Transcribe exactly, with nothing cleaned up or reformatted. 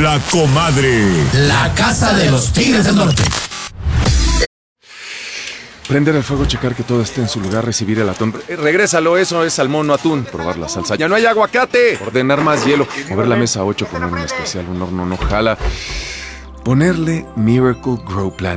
La Comadre. La casa de los Tigres del Norte. Prender el fuego, checar que todo esté en su lugar, recibir el atún. Eh, regrésalo, eso es salmón, no atún. Probar la salsa. ¡Ya no hay aguacate! Ordenar más hielo. Mover la mesa a ocho, poner un especial, un horno no jala. Ponerle Miracle Grow Plan.